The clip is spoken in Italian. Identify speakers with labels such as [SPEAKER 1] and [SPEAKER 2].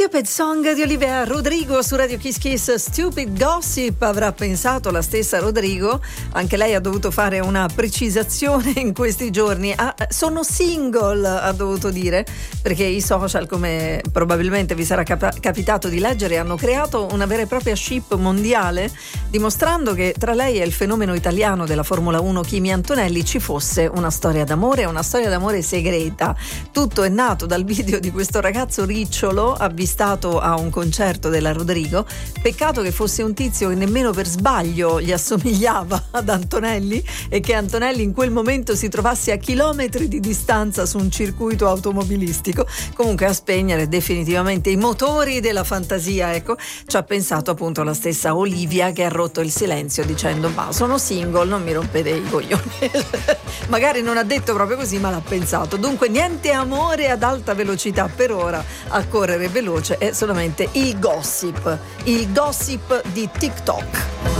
[SPEAKER 1] Stupid Song di Olivia Rodrigo su Radio Kiss Kiss. Stupid Gossip, avrà pensato la stessa Rodrigo. Anche lei ha dovuto fare una precisazione in questi giorni. Sono single, ha dovuto dire, perché i social, come probabilmente vi sarà capitato di leggere, hanno creato una vera e propria ship mondiale, dimostrando che tra lei e il fenomeno italiano della Formula 1 Kimi Antonelli ci fosse una storia d'amore segreta. Tutto è nato dal video di questo ragazzo ricciolo avvistato a un concerto della Rodrigo. Peccato che fosse un tizio che nemmeno per sbaglio gli assomigliava ad Antonelli e che Antonelli in quel momento si trovasse a chilometri di distanza su un circuito automobilistico. Comunque a spegnere definitivamente i motori della fantasia, ecco, ci ha pensato appunto la stessa Olivia, che ha rotto il silenzio dicendo: ma sono single, non mi rompete i coglioni. Magari non ha detto proprio così, ma l'ha pensato. Dunque niente amore ad alta velocità per ora, a correre veloce è solamente il gossip di TikTok.